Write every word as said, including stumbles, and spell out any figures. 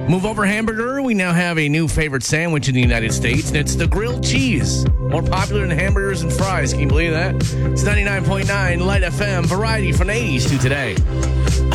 Move over hamburger. We now have a new favorite sandwich in the United States, and it's the grilled cheese. More popular than hamburgers and fries. Can you believe that? It's ninety-nine point nine Light F M, variety from the eighties to today.